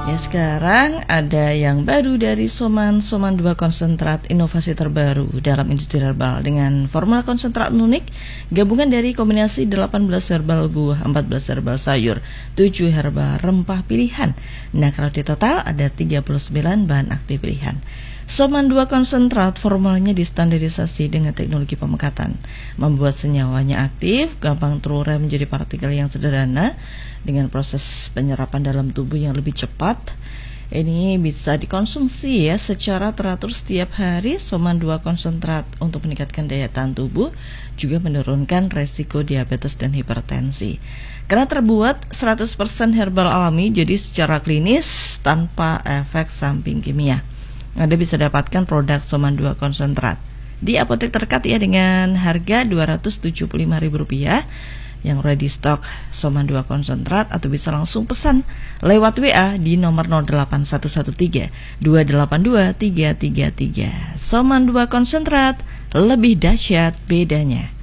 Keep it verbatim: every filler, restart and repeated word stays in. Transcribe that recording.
Ya, sekarang ada yang baru dari Soman, Soman dua konsentrat, inovasi terbaru dalam industri herbal dengan formula konsentrat unik, gabungan dari kombinasi delapan belas herbal buah, empat belas herbal sayur, tujuh herbal rempah pilihan. Nah, kalau di total ada tiga puluh sembilan bahan aktif pilihan. Soman dua konsentrat formulanya distandarisasi dengan teknologi pemekatan, membuat senyawanya aktif, gampang terurai menjadi partikel yang sederhana dengan proses penyerapan dalam tubuh yang lebih cepat. Ini bisa dikonsumsi ya secara teratur setiap hari. Soman dua konsentrat untuk meningkatkan daya tahan tubuh, juga menurunkan resiko diabetes dan hipertensi. Karena terbuat seratus persen herbal alami, jadi secara klinis tanpa efek samping kimia. Anda bisa dapatkan produk Soman dua konsentrat di apotek terdekat ya dengan harga dua ratus tujuh puluh lima ribu rupiah yang ready stock Soman dua konsentrat, atau bisa langsung pesan lewat W A di nomor nol delapan satu satu tiga dua delapan dua tiga tiga tiga. Soman dua konsentrat, lebih dahsyat bedanya.